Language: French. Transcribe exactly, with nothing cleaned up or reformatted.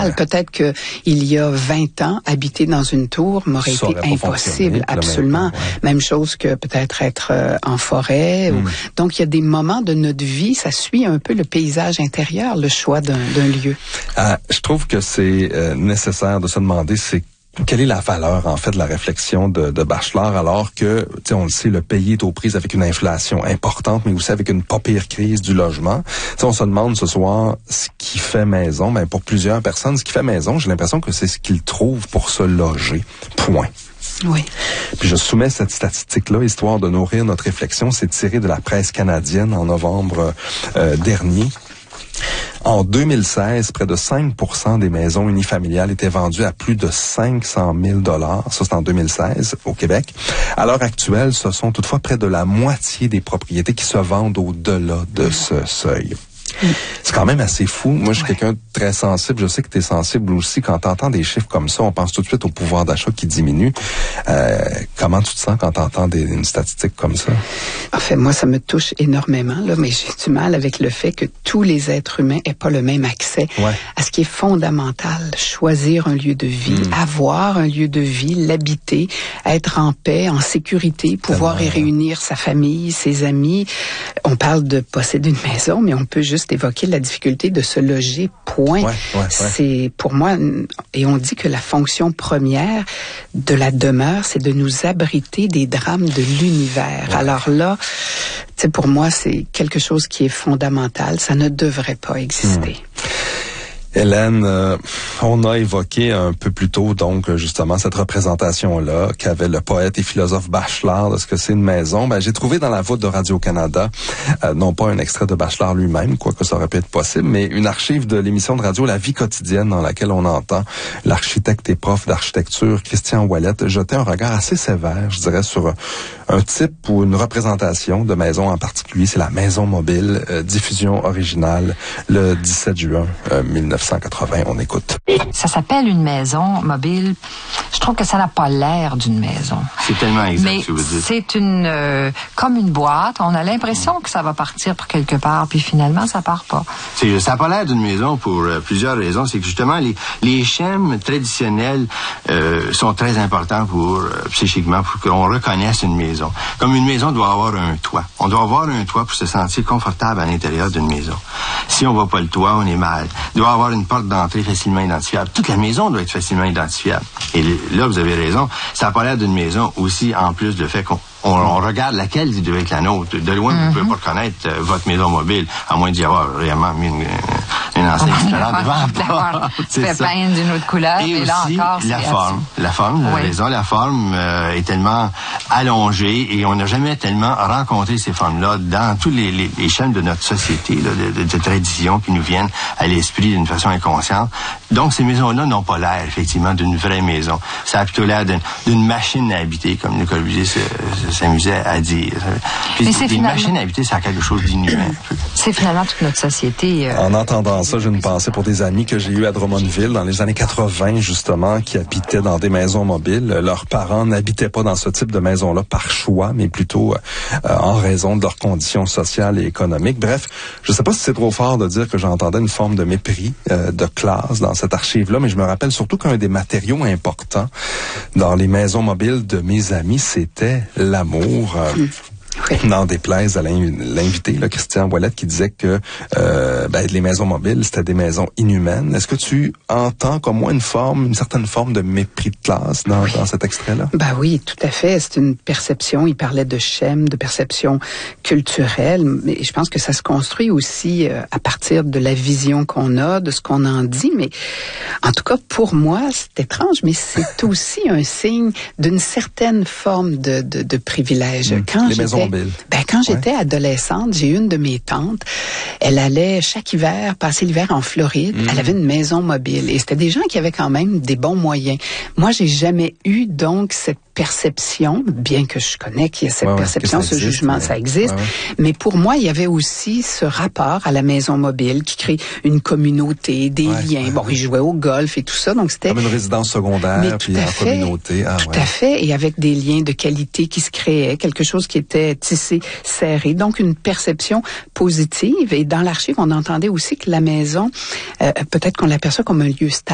normal. Ouais. Peut-être que il y a vingt ans, habiter dans une tour m'aurait Ça été impossible. Absolument. Temps, ouais. Même chose que peut-être être euh, en forêt. Mm. Ou... Donc, il y a des moments de notre vie, ça suit un peu le paysage intérieur, le choix d'un, d'un lieu. Euh, je trouve que c'est euh, nécessaire de se demander, c'est quelle est la valeur, en fait, de la réflexion de, de Bachelard, alors que, tu sais, on le sait, le pays est aux prises avec une inflation importante, mais aussi avec une pas pire crise du logement. Tu sais, on se demande ce soir ce qui fait maison. Ben, pour plusieurs personnes, ce qui fait maison, j'ai l'impression que c'est ce qu'ils trouvent pour se loger. Point. Oui. Puis je soumets cette statistique-là, histoire de nourrir notre réflexion. C'est tiré de la presse canadienne en novembre euh, dernier. En deux mille seize, près de cinq pour cent des maisons unifamiliales étaient vendues à plus de cinq cent mille dollars. Ça, c'est en deux mille seize, au Québec. À l'heure actuelle, ce sont toutefois près de la moitié des propriétés qui se vendent au-delà de ce seuil. C'est quand même assez fou. Moi, je suis ouais. quelqu'un de très sensible. Je sais que tu es sensible aussi. Quand tu entends des chiffres comme ça, on pense tout de suite au pouvoir d'achat qui diminue. Euh, comment tu te sens quand tu entends des, une statistique comme ça? En fait, moi, ça me touche énormément, là, mais j'ai du mal avec le fait que tous les êtres humains n'aient pas le même accès ouais. à ce qui est fondamental. Choisir un lieu de vie, mmh. avoir un lieu de vie, l'habiter, être en paix, en sécurité, pouvoir Tellement, y réunir sa famille, ses amis. On parle de posséder une maison, mais on peut juste évoquer la difficulté de se loger, point. Ouais, ouais, ouais. C'est pour moi, et on dit que la fonction première de la demeure, c'est de nous abriter des drames de l'univers. Ouais. Alors là, tu sais, pour moi, c'est quelque chose qui est fondamental. Ça ne devrait pas exister. Mmh. Hélène, euh, on a évoqué un peu plus tôt, donc, justement, cette représentation-là qu'avait le poète et philosophe Bachelard de ce que c'est une maison. Ben, j'ai trouvé dans la voûte de Radio-Canada, euh, non pas un extrait de Bachelard lui-même, quoique ça aurait pu être possible, mais une archive de l'émission de radio La Vie quotidienne, dans laquelle on entend l'architecte et prof d'architecture Christian Ouellette jeter un regard assez sévère, je dirais, sur un, un type ou une représentation de maison en particulier. C'est la maison mobile, euh, diffusion originale, le dix-sept juin euh, mille neuf cent quatre-vingts. On écoute. Ça s'appelle une maison mobile. Je trouve que ça n'a pas l'air d'une maison. C'est tellement exact Mais ce que vous dites. C'est une euh, comme une boîte. On a l'impression que ça va partir pour quelque part, puis finalement ça part pas. C'est, ça n'a pas l'air d'une maison pour euh, plusieurs raisons. C'est que justement les les schèmes traditionnels euh, sont très importants pour euh, psychiquement pour qu'on reconnaisse une maison. Comme une maison doit avoir un toit. On doit avoir un toit pour se sentir confortable à l'intérieur d'une maison. Si on voit pas le toit, on est mal. Il doit avoir une porte d'entrée facilement identifiable. Toute la maison doit être facilement identifiable. Et là, vous avez raison, ça n'a pas l'air d'une maison aussi, en plus du fait qu'on on, on regarde laquelle devait être la nôtre. De loin, mm-hmm. vous ne pouvez pas reconnaître euh, votre maison mobile, à moins d'y avoir réellement mis une, une enseigne différente devant. C'est ça. Peindre d'une autre couleur. Et, et aussi, là encore, la forme. La forme, vous avez oui. raison, la forme euh, est tellement allongée et on n'a jamais tellement rencontré ces formes-là dans tous les, les, les chaînes de notre société, là, de, de, de traditions qui nous viennent à l'esprit d'une façon inconsciente. Donc, ces maisons-là n'ont pas l'air, effectivement, d'une vraie maison. Ça a plutôt l'air d'une, d'une machine à habiter, comme Le Corbusier se, se, s'amusait à dire. Puis, une finalement... machine à habiter, ça a quelque chose d'inhumain. C'est finalement toute notre société. Euh... En entendant ça, j'ai une pensée pour des amis que j'ai eus à Drummondville dans les années quatre-vingts, justement, qui habitaient dans des maisons mobiles. Leurs parents n'habitaient pas dans ce type de maison-là par choix, mais plutôt euh, en raison de leurs conditions sociales et économiques. Bref, je ne sais pas si c'est trop fort de dire que j'entendais une forme de mépris euh, de classe dans cette archive-là, mais je me rappelle surtout qu'un des matériaux importants dans les maisons mobiles de mes amis, c'était l'amour. Euh, mmh. Oui. N'en déplaise à l'invité, là, Christian Ouellette, qui disait que euh, ben, les maisons mobiles, c'était des maisons inhumaines. Est-ce que tu entends comme moi une forme, une certaine forme de mépris de classe dans, oui. dans cet extrait-là? Ben oui, tout à fait. C'est une perception. Il parlait de schème, de perception culturelle. Mais je pense que ça se construit aussi euh, à partir de la vision qu'on a, de ce qu'on en dit. Mais en tout cas, pour moi, c'est étrange, mais c'est aussi un signe d'une certaine forme de, de, de privilège. Mmh. Quand les maisons Ben, quand j'étais ouais. adolescente, j'ai une de mes tantes, elle allait chaque hiver, passer l'hiver en Floride, mmh. elle avait une maison mobile et c'était des gens qui avaient quand même des bons moyens. Moi, j'ai jamais eu donc cette perception, bien que je connais qu'il y a cette ouais, perception, ce existe, jugement, mais... ça existe, ouais, ouais. mais pour moi, il y avait aussi ce rapport à la maison mobile qui crée une communauté, des ouais, liens. Ouais, bon, ouais. ils jouaient au golf et tout ça, donc c'était... Comme une résidence secondaire, puis en fait, communauté. Ah, tout ouais. à fait, et avec des liens de qualité qui se créaient, quelque chose qui était tissé, serré, donc une perception positive. Et dans l'archive, on entendait aussi que la maison, euh, peut-être qu'on l'aperçoit comme un lieu stable.